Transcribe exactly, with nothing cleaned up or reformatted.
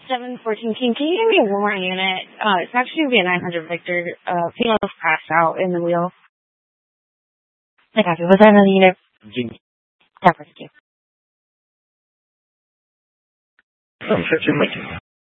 seven fourteen King, can you give me one more unit? Uh, it's actually going to be a nine hundred Victor. Uh, female's passed out in the wheel. I got you. Was that another unit? Jing. Yeah, thank you. Oh, fifteen.